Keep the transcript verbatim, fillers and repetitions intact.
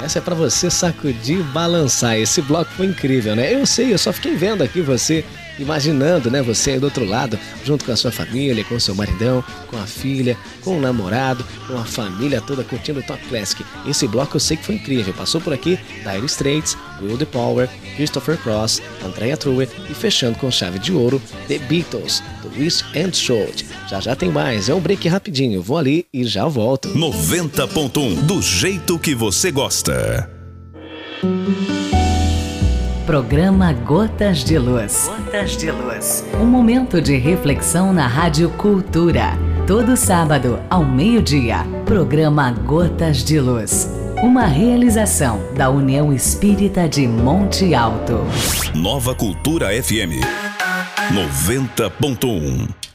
Essa é pra você sacudir e balançar. Esse bloco foi incrível, né? Eu sei, eu só fiquei vendo aqui você, imaginando, né? Você aí do outro lado, junto com a sua família, com o seu maridão, com a filha, com o namorado, com a família toda curtindo o Top Classic. Esse bloco eu sei que foi incrível. Passou por aqui Dire Straits, Will the Power, Christopher Cross, Andrea Truitt e fechando com chave de ouro, The Beatles, Twist and Shout. Já já tem mais, é um break rapidinho. Vou ali e já volto. noventa ponto um, do jeito que você gosta. Programa Gotas de Luz. Gotas de Luz. Um momento de reflexão na Rádio Cultura. Todo sábado, ao meio-dia. Programa Gotas de Luz. Uma realização da União Espírita de Monte Alto. Nova Cultura F M noventa ponto um.